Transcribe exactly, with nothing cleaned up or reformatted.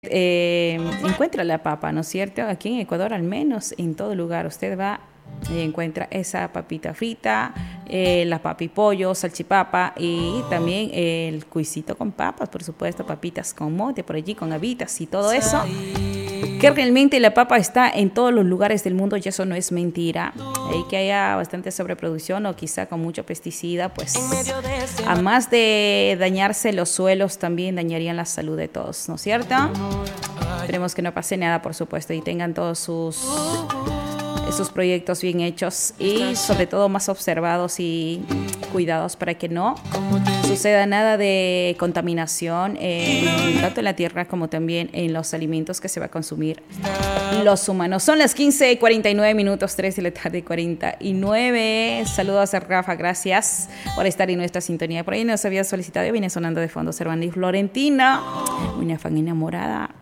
Eh, encuentra la papa, ¿no es cierto? Aquí en Ecuador, al menos en todo lugar, usted va y encuentra esa papita frita, eh, la papipollo, salchipapa y también el cuisito con papas, por supuesto, papitas con mote por allí, con habitas y todo eso. Que realmente la papa está en todos los lugares del mundo y eso no es mentira. Y que haya bastante sobreproducción o quizá con mucho pesticida, pues a más de dañarse los suelos, también dañarían la salud de todos, ¿no es cierto? Esperemos que no pase nada, por supuesto, y tengan todos sus, sus proyectos bien hechos y sobre todo más observados y cuidados para que no suceda nada de contaminación, eh, tanto en la tierra como también en los alimentos que se va a consumir los humanos. Son las quince cuarenta y nueve minutos, tres de la tarde cuarenta y nueve. Saludos a Rafa, gracias por estar en nuestra sintonía. Por ahí nos había solicitado y viene sonando de fondo Servando y Florentina, una fan enamorada.